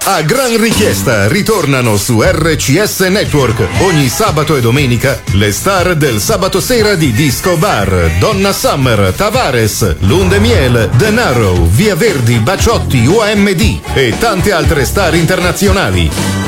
A gran richiesta ritornano su RCS Network ogni sabato e domenica le star del sabato sera di Disco Bar, Donna Summer, Tavares, Lunde Miel, Denaro, Via Verdi, Baciotti, OMD e tante altre star internazionali.